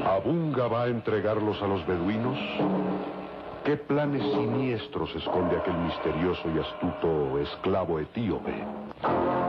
¿Abunga va a entregarlos a los beduinos? ¿Qué planes siniestros esconde aquel misterioso y astuto esclavo etíope?